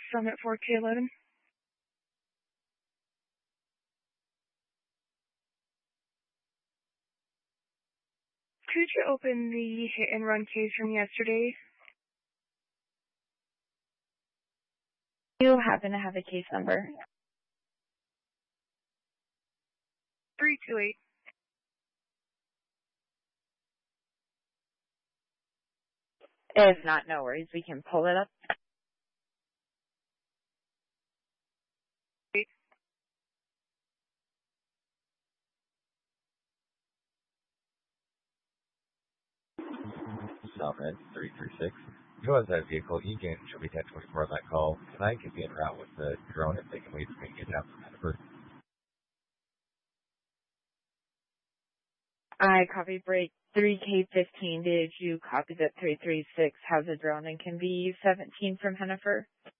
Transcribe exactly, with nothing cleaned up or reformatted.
Summit four K eleven. Could you open the hit and run case from yesterday? Do you happen to have a case number? three two eight. If not, no worries. We can pull it up. Summit three three six. Who has that vehicle? Egan should be ten twenty-four on that call. Can I get be en route with the drone if they can wait for me to get down from Hannaford? I copy break three K fifteen. Did you copy that three three six has a drone and can be seventeen from Hannaford?